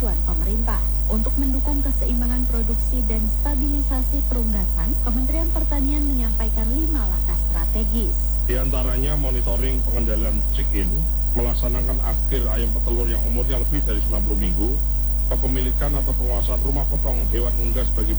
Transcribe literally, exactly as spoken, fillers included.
bantuan pemerintah. Untuk mendukung keseimbangan produksi dan stabilisasi perunggasan, Kementerian Pertanian menyampaikan lima langkah strategis. Di antaranya monitoring pengendalian chick-in, melaksanakan akhir ayam petelur yang umurnya lebih dari sembilan puluh minggu, kepemilikan atau penguasaan rumah potong hewan unggas bagi